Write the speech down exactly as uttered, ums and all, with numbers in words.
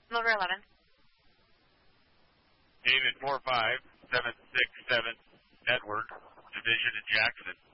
Silver eleven. David four five seven six seven, Edward, Division in Jackson.